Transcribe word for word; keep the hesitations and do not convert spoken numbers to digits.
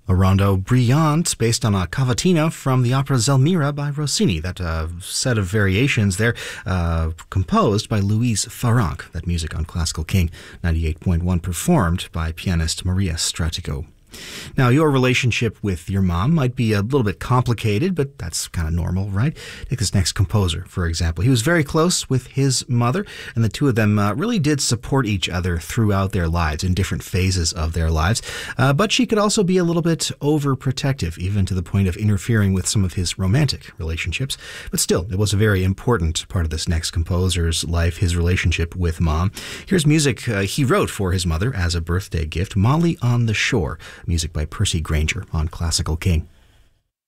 A rondo brillante based on a cavatina from the opera Zelmira by Rossini. That uh, set of variations there, uh, composed by Louise Farrenc. That music on Classical King ninety-eight point one, performed by pianist Maria Stratico. Now, your relationship with your mom might be a little bit complicated, but that's kind of normal, right? Take this next composer, for example. He was very close with his mother, and the two of them uh, really did support each other throughout their lives, in different phases of their lives. Uh, but she could also be a little bit overprotective, even to the point of interfering with some of his romantic relationships. But still, it was a very important part of this next composer's life, his relationship with mom. Here's music uh, he wrote for his mother as a birthday gift, Molly on the Shore. Music by Percy Granger on Classical King.